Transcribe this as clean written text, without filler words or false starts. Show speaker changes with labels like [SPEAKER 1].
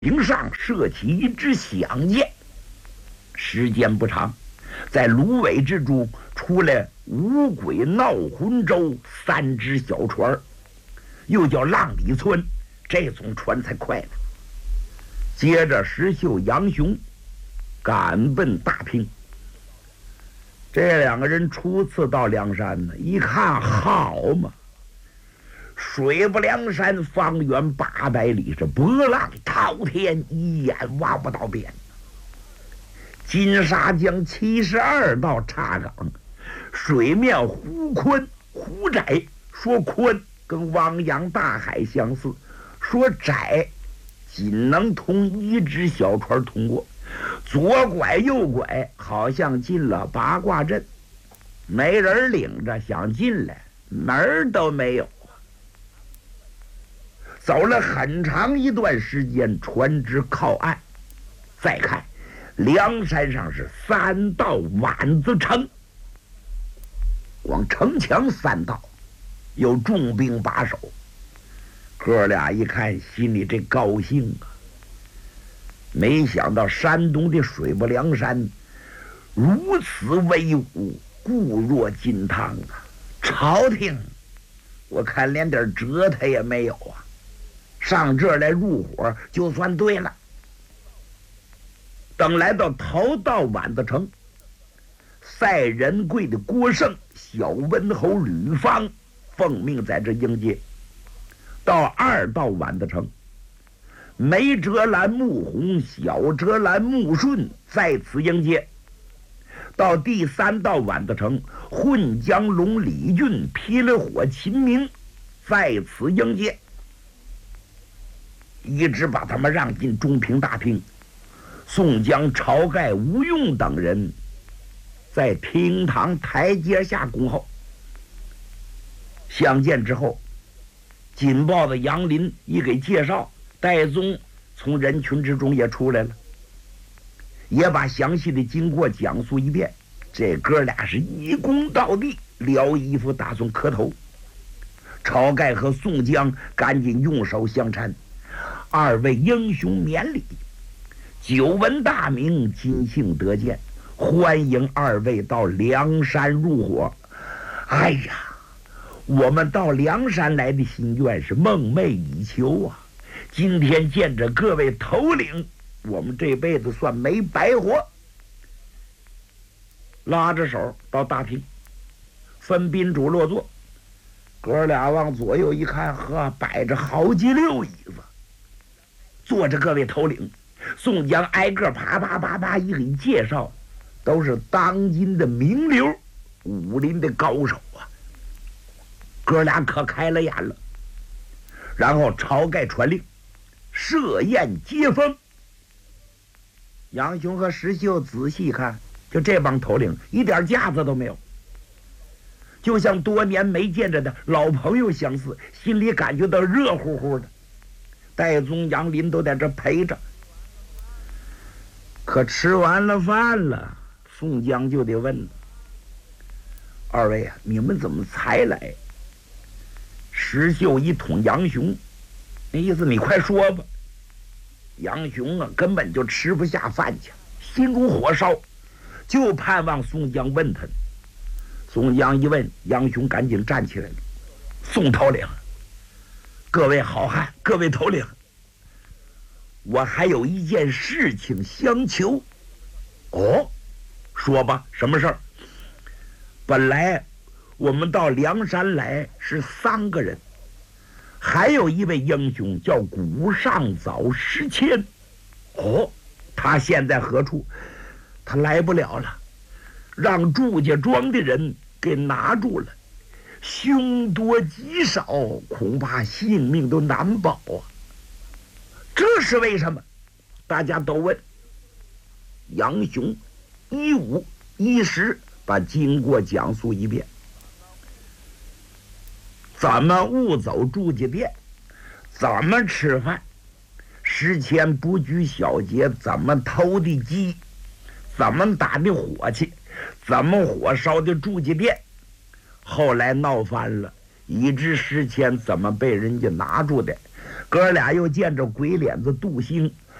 [SPEAKER 1] 顶上射起一支响箭。时间不长，在芦苇之中出来五鬼闹魂舟3只小船，又叫浪里村，这种船才快呢。接着石秀、杨雄赶奔大平。这2个人初次到梁山呢，一看好嘛，水泊梁山方圆800里，是波浪滔天，一眼望不到边。金沙江72道岔港，水面忽宽忽窄，说宽跟汪洋大海相似，说窄仅能同一只小船通过，左拐右拐，好像进了八卦阵，没人领着，想进来门儿都没有。走了很长一段时间，船只靠岸，再看梁山上是3道碗子城，光城墙3道，有重兵把守。哥俩一看，心里这高兴啊！没想到山东的水泊梁山如此威武，固若金汤啊！朝廷我看连点折腾也没有啊，上这儿来入伙就算对了。等来到头道碗子城，赛仁贵的郭盛、小温侯吕方奉命在这迎接。到2道碗子城，梅哲兰、穆弘、小哲兰、穆顺在此迎接。到第3道碗子城，混江龙李俊、霹雳火秦明在此迎接，一直把他们让进中平、大平。宋江、晁盖、吴用等人在厅堂台阶下恭候。相见之后，紧抱的杨林一给介绍，戴宗从人群之中也出来了，也把详细的经过讲述一遍。这哥俩是一躬到地，撩衣服打算磕头。晁盖和宋江赶紧用手相搀，2位英雄免礼，久闻大名，今幸得见，欢迎2位到梁山入伙。哎呀，我们到梁山来的心愿是梦寐以求啊！今天见着各位头领，我们这辈子算没白活。拉着手到大厅，分宾主落座。哥俩往左右一看，呵，摆着好几溜椅子，坐着各位头领。宋江挨个啪啪啪啪一给介绍，都是当今的名流，武林的高手啊！哥俩可开了眼了。然后晁盖传令，设宴接风。杨雄和石秀仔细看，就这帮头领一点架子都没有，就像多年没见着的老朋友相似，心里感觉到热乎乎的。戴宗、杨林都在这陪着。可吃完了饭了，宋江就得问了：“2位啊，你们怎么才来？”石秀一捅杨雄，那意思你快说吧。杨雄啊，根本就吃不下饭去，心如火烧，就盼望宋江问他。宋江一问，杨雄赶紧站起来了：“宋头领，各位好汉，各位头领，我还有一件事情相求。”“哦，说吧，什么事儿？”“本来我们到梁山来是3个人，还有一位英雄叫古上早石谦。哦，他现在何处？他来不了了，让祝家庄的人给拿住了，凶多吉少，恐怕性命都难保啊！”这是为什么？大家都问。杨雄一五一十把经过讲述一遍。怎么误走祝家店，怎么吃饭，石谦不拘小节，怎么偷的鸡，怎么打的火气，怎么火烧的祝家店，后来闹翻了，以致石谦怎么被人家拿住的。哥俩又见着鬼脸子杜兴，